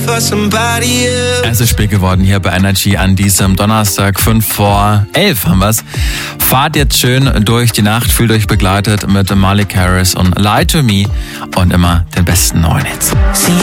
for somebody else. Es ist spät geworden hier bei Energy an diesem Donnerstag, 5:11 haben wir's. Fahrt jetzt schön durch die Nacht, fühlt euch begleitet mit Miley Cyrus und Lie to Me und immer den besten neuen Hits.